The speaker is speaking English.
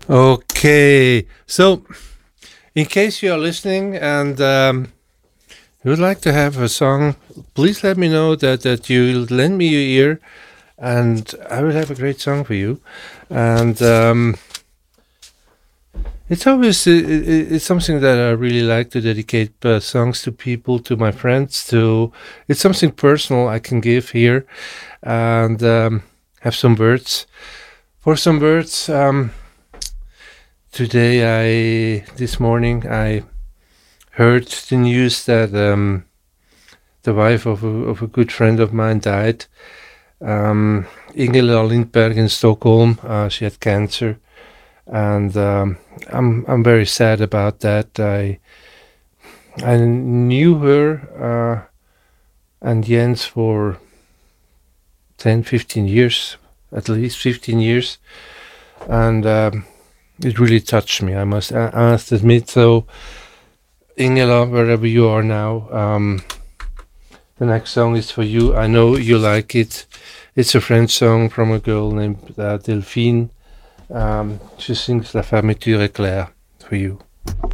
Okay, so in case you are listening and you would like to have a song, please let me know that you lend me your ear, and I will have a great song for you. And it's always it's something that I really like to dedicate songs to people, to my friends. To It's something personal I can give here, and have some words for some words. This morning, I heard the news that the wife of a good friend of mine died. Ingela Lindberg in Stockholm. She had cancer, and I'm very sad about that. I knew her and Jens for 10, 15 years, at least 15 years, and it really touched me. I must admit. So, Ingela, wherever you are now, the next song is for you. I know you like it. It's a French song from a girl named Delphine. She sings La fermeture est claire for you.